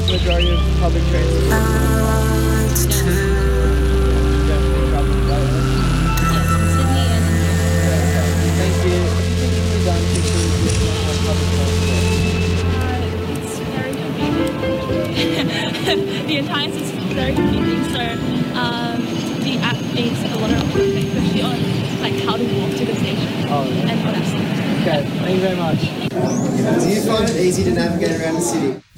majority of public transport? Definitely travel by it. Yes, in Sydney and in Thank you. What do you think can be done to improve the experience on public transport? It's very convenient. The entire system is very convenient. So the app is a lot of information, especially on like how to walk to the station Oh, yeah. and all that stuff. Okay, thank you very much. Do you find it easy to navigate around the city?